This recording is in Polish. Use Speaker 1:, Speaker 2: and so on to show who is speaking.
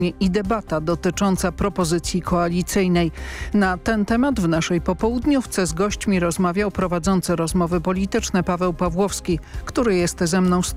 Speaker 1: i debata dotycząca propozycji koalicyjnej. Na ten temat w naszej popołudniówce z gośćmi rozmawiał prowadzący rozmowy polityczne Paweł Pawłowski, który jest ze mną w studiu.